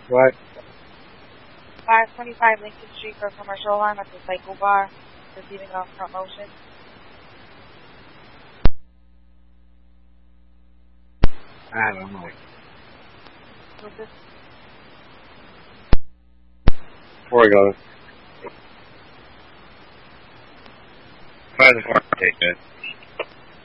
What? 525 Lincoln Street for commercial alarm at the Cycle Bar, receiving off front motion. I don't know. What's this? Before we go, try the fire take it.